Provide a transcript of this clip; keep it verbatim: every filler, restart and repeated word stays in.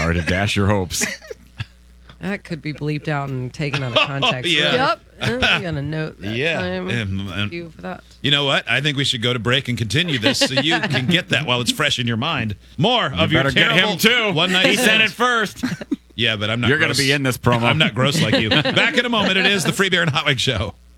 Sorry to dash your hopes. That could be bleeped out and taken out of context. Oh, yeah. Yep. I'm going to note that Yeah. time. And- and- Thank you for that. You know what? I think we should go to break and continue this so you can get that while it's fresh in your mind. More of your better get terrible him, too. one night He said it first. Yeah, but I'm not You're going gross. to be in this promo. I'm not gross like you. Back in a moment. It is the Free Beer and Hot Wing Show.